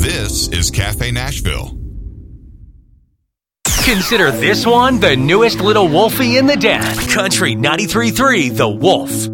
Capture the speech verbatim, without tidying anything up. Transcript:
This is Cafe Nashville. Consider this one the newest little wolfie in the den. Country ninety-three point three The Wolf.